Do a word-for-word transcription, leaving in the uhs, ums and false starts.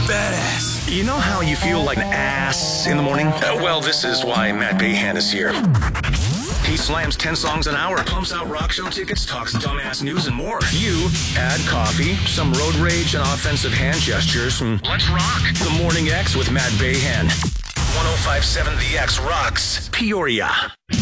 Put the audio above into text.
badass. You know how you feel like an ass in the morning? Uh, well, this is why Matt Bayhan is here. He slams ten songs an hour, pumps out rock show tickets, talks dumbass news, and more. You add coffee, some road rage, and offensive hand gestures, and let's rock. The Morning X with Matt Bayhan. one oh five point seven The X rocks Peoria.